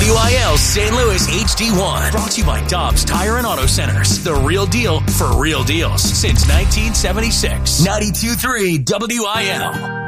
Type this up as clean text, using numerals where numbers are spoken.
WIL St. Louis HD1. Brought to you by Dobbs Tire and Auto Centers. The real deal for real deals since 1976. 92.3 WIL.